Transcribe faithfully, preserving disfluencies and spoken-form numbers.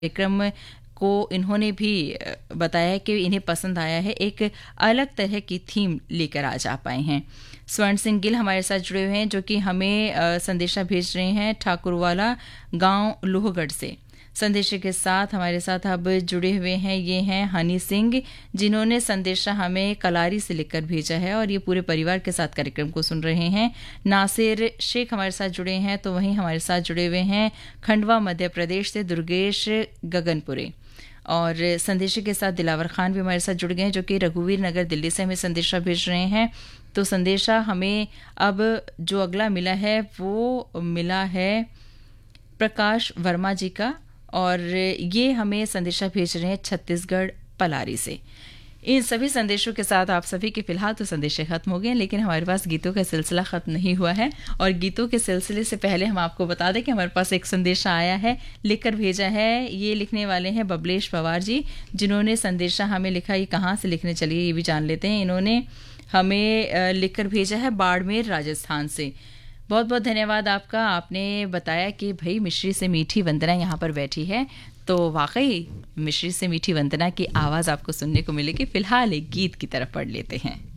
कार्यक्रम को इन्होंने भी बताया कि इन्हें पसंद आया है, एक अलग तरह की थीम लेकर आज आ पाए हैं। स्वर्ण सिंह गिल हमारे साथ जुड़े हुए हैं, जो कि हमें संदेशा भेज रहे हैं ठाकुरवाला गांव लोहगढ़ से। संदेशे के साथ हमारे साथ अब जुड़े हुए हैं ये हैं हनी सिंह, जिन्होंने संदेशा हमें कलारी से लिखकर भेजा है और ये पूरे परिवार के साथ कार्यक्रम को सुन रहे हैं। नासिर शेख हमारे साथ जुड़े हैं, तो वहीं हमारे साथ जुड़े हुए हैं खंडवा मध्य प्रदेश से दुर्गेश गगनपुरे। और संदेशे के साथ दिलावर खान भी हमारे साथ जुड़ गए हैं, जो कि रघुवीर नगर दिल्ली से हमें संदेशा भेज रहे हैं। तो संदेशा हमें अब जो अगला मिला है वो मिला है प्रकाश वर्मा जी का, और ये हमें संदेशा भेज रहे हैं छत्तीसगढ़ पलारी से। इन सभी संदेशों के साथ आप सभी के फिलहाल तो संदेशे खत्म हो गए, लेकिन हमारे पास गीतों का सिलसिला खत्म नहीं हुआ है। और गीतों के सिलसिले से पहले हम आपको बता दें कि हमारे पास एक संदेशा आया है, लिखकर भेजा है। ये लिखने वाले हैं बबलेश पवार जी, जिन्होंने संदेशा हमें लिखा। ये कहाँ से लिखने चलिए ये भी जान लेते हैं। इन्होंने हमें लिखकर भेजा है बाड़मेर राजस्थान से। बहुत बहुत धन्यवाद आपका। आपने बताया कि भाई मिश्री से मीठी वंदना यहाँ पर बैठी है, तो वाकई मिश्री से मीठी वंदना की आवाज़ आपको सुनने को मिलेगी। फिलहाल एक गीत की तरफ पढ़ लेते हैं।